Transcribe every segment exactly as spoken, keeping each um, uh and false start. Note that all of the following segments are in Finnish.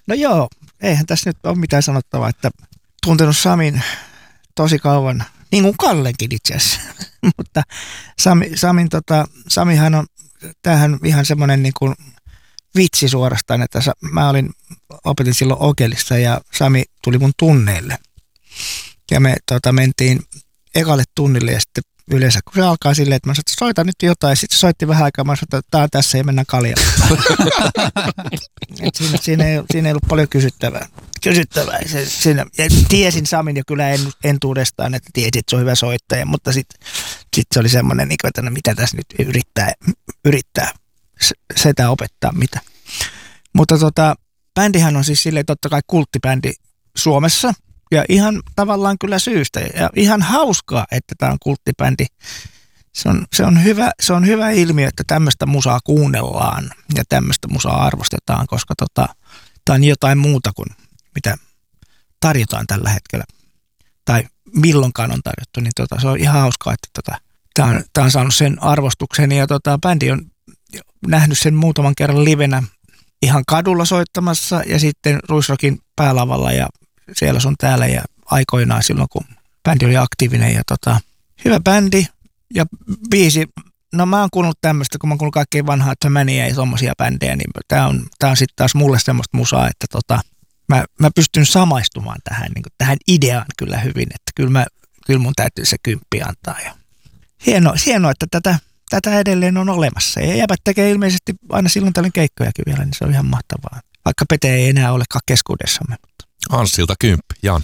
No joo, eihän tässä nyt ole mitään sanottavaa, että tuntenut Samin tosi kauan, niin kuin Kallenkin itse asiassa. Mutta Sami, Samin, tota, Samihan on, tämähän ihan semmoinen niin kuin vitsi suorastaan, että mä olin, opetin silloin Okelissa ja Sami tuli mun tunneille. Ja me tota, mentiin ekalle tunnille ja sitten yleensä, kun se alkaa silleen, että mä sanoin, että soita nyt jotain. Sitten se soitti vähän aikaa, mä sanoin, että tää on tässä ja mennään kaljalle. siinä, siinä, ei, siinä ei ollut paljon kysyttävää. kysyttävää. Se, siinä, ja tiesin Samin jo kyllä en, entuudestaan, että tiesin, että se on hyvä soittaja, mutta sitten sit se oli semmoinen, että no, mitä tässä nyt yrittää, yrittää sitä opettaa mitä. Mutta tota, bändihän on siis silleen totta kai kulttibändi Suomessa. Ja ihan tavallaan kyllä syystä. Ja ihan hauskaa, että tämä on kulttibändi. Se on, se on hyvä, se on hyvä ilmiö, että tämmöistä musaa kuunnellaan ja tämmöistä musaa arvostetaan, koska tota, tämä on jotain muuta kuin mitä tarjotaan tällä hetkellä. Tai milloinkaan on tarjottu, niin tota, se on ihan hauskaa, että tota, tämä on, tämä on saanut sen arvostuksen. Ja tota, bändi on nähnyt sen muutaman kerran livenä ihan kadulla soittamassa ja sitten Ruisrockin päälavalla ja siellä sun täällä ja aikoinaan silloin, kun bändi oli aktiivinen ja tota, hyvä bändi ja biisi. No mä oon kuunnellut tämmöistä, kun mä oon kuunnellut kaikkein vanhaa Tömäniä ja tommosia bändejä, niin tää on, tää on sitten taas mulle semmoista musaa, että tota, mä, mä pystyn samaistumaan tähän, niin kuin, tähän ideaan kyllä hyvin, että kyllä, mä, kyllä mun täytyy se kymppi antaa. Ja hienoa, hienoa, että tätä, tätä edelleen on olemassa ja jäbät tekee ilmeisesti aina silloin tällöin keikkojakin vielä, niin se on ihan mahtavaa. Vaikka Pete ei enää olekaan keskuudessamme. Anssilta kymppi, Jan.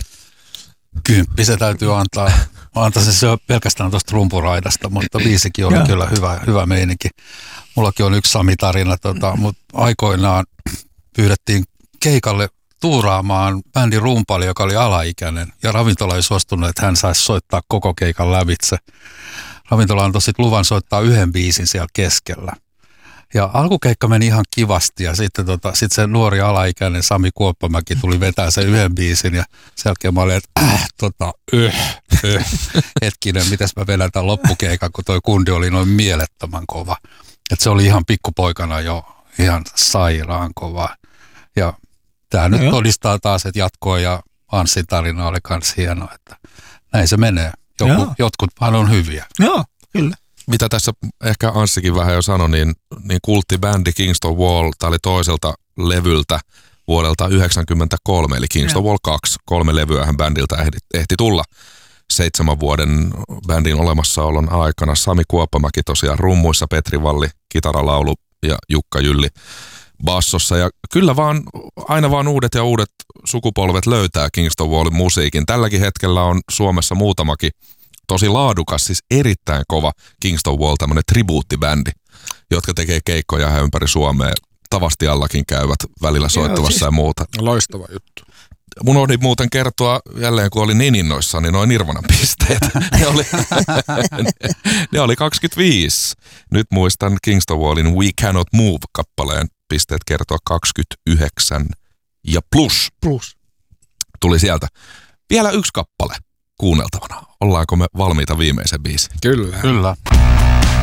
Kymppi se täytyy antaa. Antaa se, se on pelkästään tuosta rumpuraidasta, mutta biisikin oli kyllä hyvä, hyvä meininki. Mullakin on yksi Sami-tarina, tota, mutta aikoinaan pyydettiin keikalle tuuraamaan bändin rumpali, joka oli alaikäinen. Ja ravintola ei suostunut, että hän saisi soittaa koko keikan lävitse. Ravintola antoi sitten luvan soittaa yhden biisin siellä keskellä. Ja alkukeikka meni ihan kivasti ja sitten tota, sit se nuori alaikäinen Sami Kuoppamäki tuli vetää sen yhden biisin ja sen jälkeen mä olin, että äh, tota, yh, yh, hetkinen, mitäs mä vedän tämän loppukeikan, kun toi kundi oli noin mielettömän kova. Että se oli ihan pikkupoikana jo ihan sairaan kova. Ja tää nyt todistaa taas, että jatkoa ja Anssin tarina oli kans hieno, että näin se menee. Joku, jotkut vaan on hyviä. Joo, kyllä. Mitä tässä ehkä Anssikin vähän jo sanoi, niin, niin kulttibändi Kingston Wall, tämä oli toiselta levyltä vuodelta yhdeksänkymmentäkolme, eli Kingston Wall kaksi. Kolme levyähän bändiltä ehti, ehti tulla seitsemän vuoden bändin olemassaolon aikana. Sami Kuoppamäki tosiaan rummuissa, Petri Valli, kitaralaulu ja Jukka Jylli bassossa. Ja kyllä vaan, aina vaan uudet ja uudet sukupolvet löytää Kingston Wallin musiikin. Tälläkin hetkellä on Suomessa muutamakin tosi laadukas, siis erittäin kova Kingston Wall, tämmöinen tribuuttibändi, jotka tekee keikkoja ihan ympäri Suomea. Tavastiallakin käyvät välillä soittamassa siis ja muuta. Loistava juttu. Mun oli muuten kertoa jälleen, kun oli niin innoissaan, niin noin Nirvanan pisteet. ne, oli, ne, ne oli kaksikymmentäviisi. Nyt muistan Kingston Wallin We Cannot Move-kappaleen pisteet kertoa kaksikymmentäyhdeksän ja plus. Plus. Tuli sieltä. Vielä yksi kappale kuunneltavana. Ollaanko me valmiita viimeisen biisin? Kyllä. Kyllä.